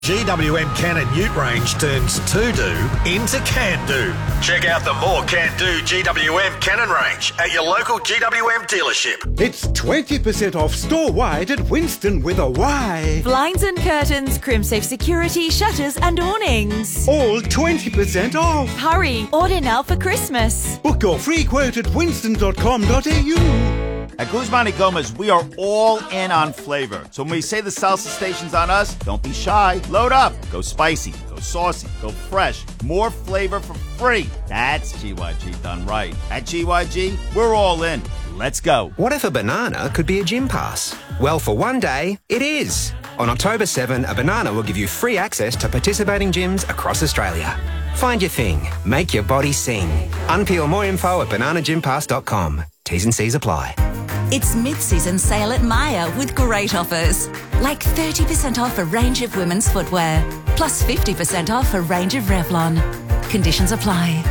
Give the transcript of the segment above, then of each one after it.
GWM Cannon Ute range turns to-do into can-do. Check out the more can-do GWM Cannon range at your local GWM dealership. It's 20% off store-wide at Winston with a Y. Blinds and curtains, crimsafe security, shutters and awnings. All 20% off. Hurry, order now for Christmas. Book your free quote at winston.com.au. At Guzman y Gomez, we are all in on flavor. So when we say the salsa station's on us, don't be shy. Load up. Go spicy. Go saucy. Go fresh. More flavor for free. That's GYG done right. At GYG, we're all in. Let's go. What if a banana could be a gym pass? Well, for one day, it is. On October 7, a banana will give you free access to participating gyms across Australia. Find your thing. Make your body sing. Unpeel more info at bananagympass.com. T's and C's apply. It's mid-season sale at Myer with great offers. Like 30% off a range of women's footwear, plus 50% off a range of Revlon. Conditions apply.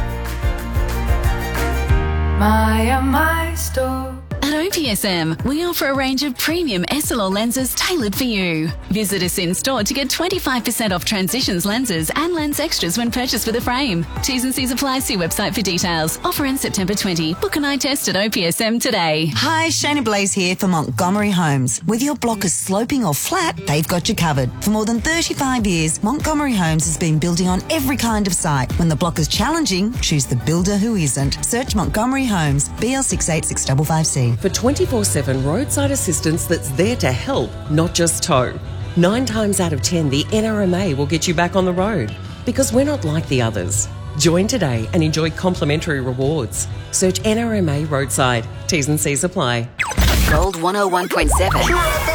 Myer, my store. At OPSM, we offer a range of premium SLR lenses tailored for you. Visit us in store to get 25% off Transitions lenses and lens extras when purchased with a frame. T's and C's apply. See website for details. Offer ends September 20. Book an eye test at OPSM today. Hi, Shana Blaze here for Montgomery Homes. Whether your block is sloping or flat, they've got you covered. For more than 35 years, Montgomery Homes has been building on every kind of site. When the block is challenging, choose the builder who isn't. Search Montgomery Homes, BL686555C. For 24/7 roadside assistance that's there to help, not just tow. 9 times out of 10, the NRMA will get you back on the road because we're not like the others. Join today and enjoy complimentary rewards. Search NRMA Roadside. T's and C's apply. Gold 101.7.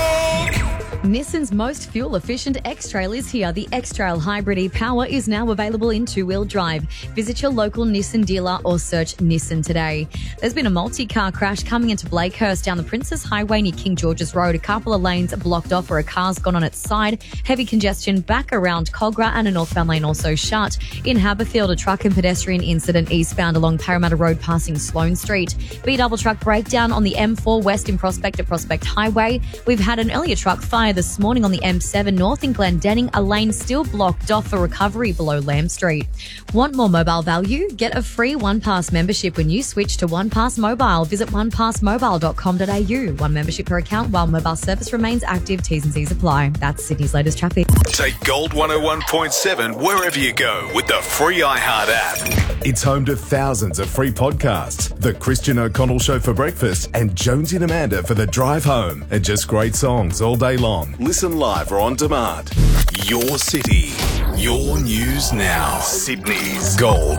Nissan's most fuel-efficient X-Trail is here. The X-Trail Hybrid e-Power is now available in two-wheel drive. Visit your local Nissan dealer or search Nissan today. There's been a multi-car crash coming into Blakehurst down the Princess Highway near King George's Road. A couple of lanes blocked off where a car's gone on its side. Heavy congestion back around Cogra and a northbound lane also shut. In Haberfield, a truck and pedestrian incident eastbound along Parramatta Road passing Sloane Street. B-double truck breakdown on the M4 west in Prospect at Prospect Highway. We've had an earlier truck fire this morning on the M7 north in Glendenning, a lane still blocked off for recovery below Lamb Street. Want more mobile value? Get a free OnePass membership when you switch to OnePass Mobile. Visit onepassmobile.com.au. One membership per account while mobile service remains active. T's and C's apply. That's Sydney's latest traffic. Take Gold 101.7 wherever you go with the free iHeart app. It's home to thousands of free podcasts. The Christian O'Connell Show for breakfast and Jonesy and Amanda for the drive home. And just great songs all day long. Listen live or on demand. Your city, your news now. Sydney's Gold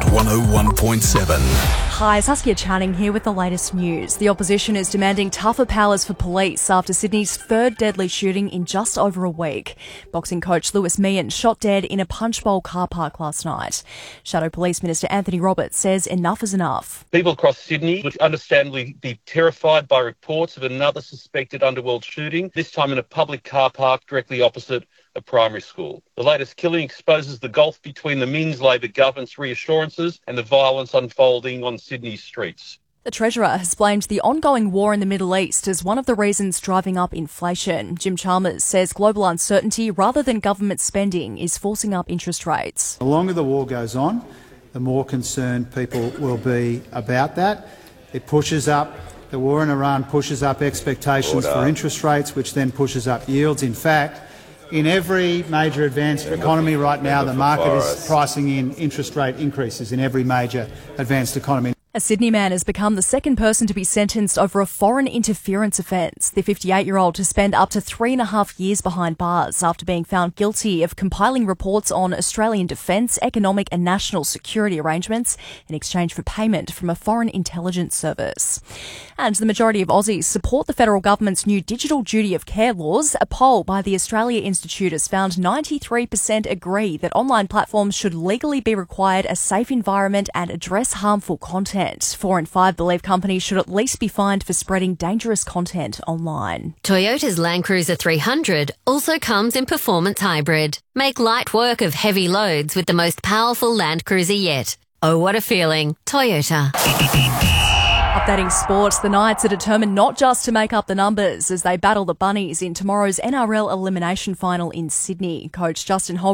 101.7. Hi, Saskia Channing here with the latest news. The opposition is demanding tougher powers for police after Sydney's third deadly shooting in just over a week. Boxing coach Lewis Meehan shot dead in a Punch Bowl car park last night. Shadow Police Minister Anthony Roberts says enough is enough. People across Sydney would understandably be terrified by reports of another suspected underworld shooting, this time in a public car park directly opposite a primary school. The latest killing exposes the gulf between the Minns Labor government's reassurances and the violence unfolding on Sydney's streets. The Treasurer has blamed the ongoing war in the Middle East as one of the reasons driving up inflation. Jim Chalmers says global uncertainty rather than government spending is forcing up interest rates. The longer the war goes on, the more concerned people will be about that. It pushes up, the war in Iran pushes up expectations for interest rates, which then pushes up yields. In fact, in every major advanced economy right now, the market is pricing in interest rate increases in every major advanced economy. A Sydney man has become the second person to be sentenced over a foreign interference offence. The 58-year-old to spend up to 3.5 years behind bars after being found guilty of compiling reports on Australian defence, economic and national security arrangements in exchange for payment from a foreign intelligence service. And the majority of Aussies support the federal government's new digital duty of care laws. A poll by the Australia Institute has found 93% agree that online platforms should legally be required a safe environment and address harmful content. 4 in 5 believe companies should at least be fined for spreading dangerous content online. Toyota's Land Cruiser 300 also comes in performance hybrid. Make light work of heavy loads with the most powerful Land Cruiser yet. Oh, what a feeling. Toyota. Updating sports, the Knights are determined not just to make up the numbers as they battle the Bunnies in tomorrow's NRL elimination final in Sydney. Coach Justin Holbrook